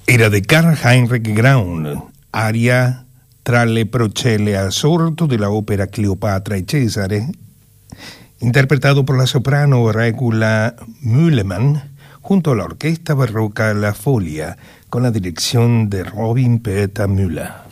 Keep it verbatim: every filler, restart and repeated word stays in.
Era de Karl Heinrich Graun, aria tra le procelle al sordo de la ópera Cleopatra y Cesare, interpretado por la soprano Regula Müllemann, junto a la orquesta barroca La Folia, con la dirección de Robin Peter Müller.